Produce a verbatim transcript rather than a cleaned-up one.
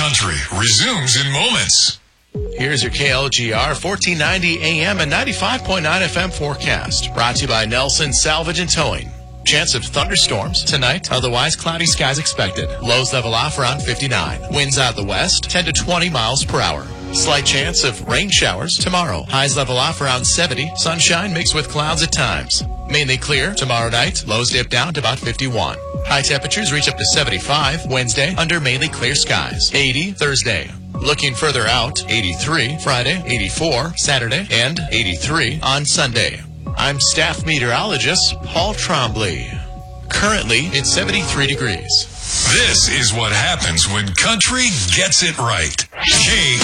Country resumes in moments. Here's your K L G R fourteen ninety A M and ninety-five point nine F M forecast. Brought to you by Nelson Salvage and Towing. Chance of thunderstorms tonight, otherwise cloudy skies expected. Lows level off around fifty-nine. Winds out of the west, ten to twenty miles per hour. Slight chance of rain showers tomorrow. Highs level off around seventy. Sunshine mixed with clouds at times. Mainly clear tomorrow night. Lows dip down to about fifty-one. High temperatures reach up to seventy-five Wednesday under mainly clear skies. eighty Thursday. Looking further out, eighty-three Friday, eighty-four Saturday, and eighty-three on Sunday. I'm staff meteorologist Paul Trombley. Currently, it's seventy-three degrees. This is what happens when country gets it right. K